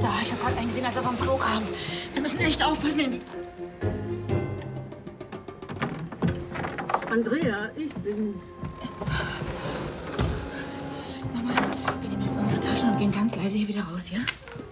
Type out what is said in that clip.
ist da. Ich habe gerade einen gesehen, als er vom Klo kam. Wir müssen echt aufpassen. Andrea, ich bin's. Mama, wir nehmen jetzt unsere Taschen und gehen ganz leise hier wieder raus, ja?